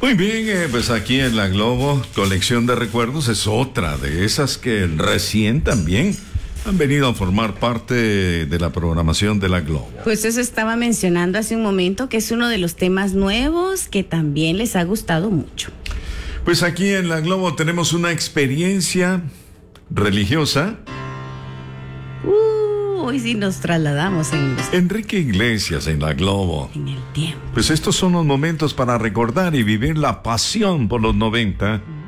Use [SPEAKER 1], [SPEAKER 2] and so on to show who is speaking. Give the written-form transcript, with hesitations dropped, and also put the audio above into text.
[SPEAKER 1] Muy bien, pues aquí en la Globo, colección de recuerdos es otra de esas que recién también han venido a formar parte de la programación de la Globo.
[SPEAKER 2] Pues eso estaba mencionando hace un momento, que es uno de los temas nuevos que también les ha gustado mucho.
[SPEAKER 1] Pues aquí en la Globo tenemos una experiencia religiosa.
[SPEAKER 2] Hoy sí nos trasladamos
[SPEAKER 1] Enrique Iglesias en la Globo.
[SPEAKER 2] En el tiempo.
[SPEAKER 1] Pues estos son los momentos para recordar y vivir la pasión por los 90.